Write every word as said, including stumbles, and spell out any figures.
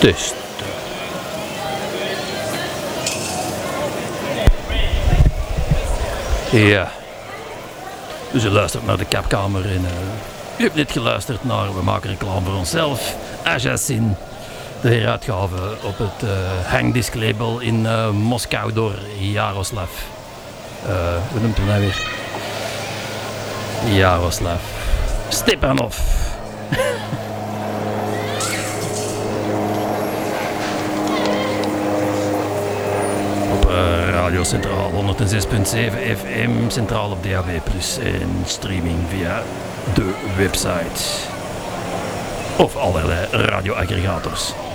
Test. Ja. Dus u luistert naar de Kapkamer en uh, u hebt net geluisterd naar We maken reclame voor onszelf. Ajacin, de heruitgave op het uh, Hangdisc label in uh, Moskou door Jaroslav. Uh, hoe noemt hij nou weer? Jaroslav Stepanov. Op uh, Radio Centraal honderdzes komma zeven F M, centraal op D A B plus, en streaming via de website of allerlei radioaggregators.